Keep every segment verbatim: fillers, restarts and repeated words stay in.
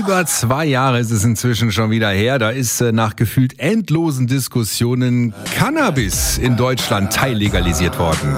Über zwei Jahre ist es inzwischen schon wieder her. Da ist äh, nach gefühlt endlosen Diskussionen Cannabis in Deutschland teillegalisiert worden.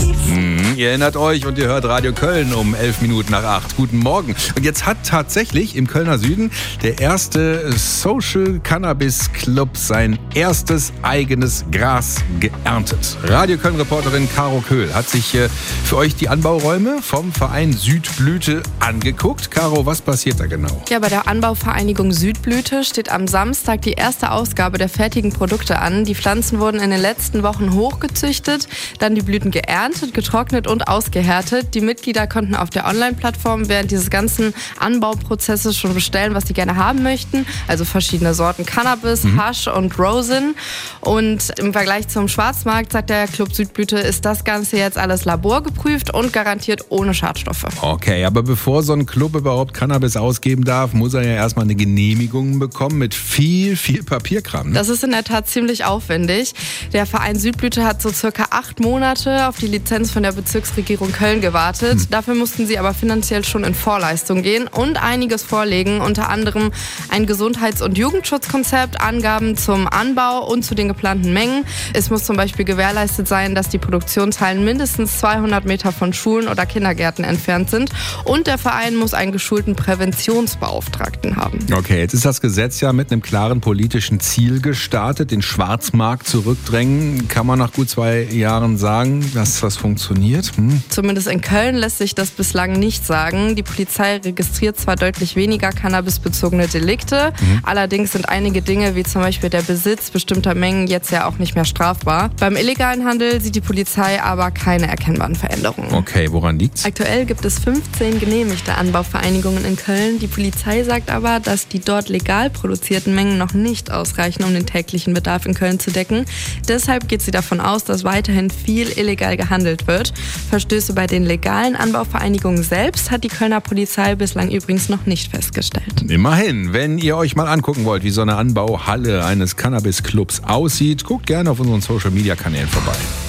Hm, ihr erinnert euch und ihr hört Radio Köln um elf Minuten nach acht. Guten Morgen. Und jetzt hat tatsächlich im Kölner Süden der erste Social Cannabis Club sein erstes eigenes Gras geerntet. Radio Köln-Reporterin Caro Köhl hat sich äh, für euch die Anbauräume vom Verein Südblüte angeguckt. Caro, was passiert da genau? Ja, bei der Anbauvereinigung Südblüte steht am Samstag die erste Ausgabe der fertigen Produkte an. Die Pflanzen wurden in den letzten Wochen hochgezüchtet, dann die Blüten geerntet, getrocknet und ausgehärtet. Die Mitglieder konnten auf der Online-Plattform während dieses ganzen Anbauprozesses schon bestellen, was sie gerne haben möchten. Also verschiedene Sorten Cannabis, mhm. Hasch und Rosin. Und im Vergleich zum Schwarzmarkt, sagt der Club Südblüte, ist das Ganze jetzt alles laborgeprüft und garantiert ohne Schadstoffe. Okay, aber bevor so ein Club überhaupt Cannabis ausgeben darf, muss er ja erstmal eine Genehmigung bekommen mit viel, viel Papierkram. Ne? Das ist in der Tat ziemlich aufwendig. Der Verein Südblüte hat so circa acht Monate auf die Lizenz von der Bezirksregierung Köln gewartet. Hm. Dafür mussten sie aber finanziell schon in Vorleistung gehen und einiges vorlegen. Unter anderem ein Gesundheits- und Jugendschutzkonzept, Angaben zum Anbau und zu den geplanten Mengen. Es muss zum Beispiel gewährleistet sein, dass die Produktionshallen mindestens zweihundert Meter von Schulen oder Kindergärten entfernt sind. Und der Verein muss einen geschulten Präventionsbeauftragten haben. Okay, jetzt ist das Gesetz ja mit einem klaren politischen Ziel gestartet, den Schwarzmarkt zurückdrängen. Kann man nach gut zwei Jahren sagen, dass das funktioniert? Hm? Zumindest in Köln lässt sich das bislang nicht sagen. Die Polizei registriert zwar deutlich weniger cannabisbezogene Delikte, mhm. allerdings sind einige Dinge wie zum Beispiel der Besitz bestimmter Mengen jetzt ja auch nicht mehr strafbar. Beim illegalen Handel sieht die Polizei aber keine erkennbaren Veränderungen. Okay, woran liegt's? Aktuell gibt es fünfzehn genehmigte Anbauvereinigungen in Köln. Die Polizei sagt aber, dass die dort legal produzierten Mengen noch nicht ausreichen, um den täglichen Bedarf in Köln zu decken. Deshalb geht sie davon aus, dass weiterhin viel illegal gehandelt wird. Verstöße bei den legalen Anbauvereinigungen selbst hat die Kölner Polizei bislang übrigens noch nicht festgestellt. Immerhin, wenn ihr euch mal angucken wollt, wie so eine Anbauhalle eines Cannabis-Clubs aussieht, guckt gerne auf unseren Social-Media-Kanälen vorbei.